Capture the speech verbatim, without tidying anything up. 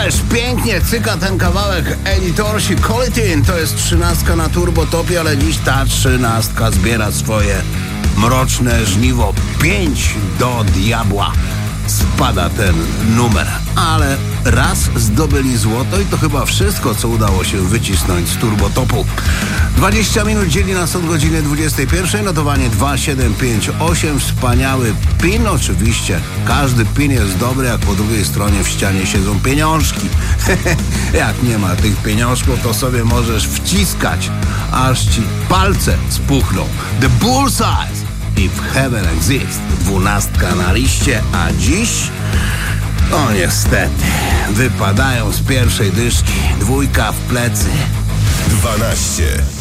Ależ pięknie cyka ten kawałek Editorsi Quality. To jest trzynastka na turbotopie, ale dziś ta trzynastka zbiera swoje mroczne żniwo. Pięć do diabła spada ten numer. Ale raz zdobyli złoto i to chyba wszystko, co udało się wycisnąć z turbotopu. dwadzieścia minut dzieli nas od godziny dwudziestej pierwszej. Notowanie dwa siedem pięć osiem. Wspaniały pin. Oczywiście każdy pin jest dobry, jak po drugiej stronie w ścianie siedzą pieniążki. Jak nie ma tych pieniążków, to sobie możesz wciskać, aż ci palce spuchną. The Bullseye, If Heaven Exists. Dwunastka na liście, a dziś... No niestety, wypadają z pierwszej dyszki. Dwójka w plecy. dwanaście.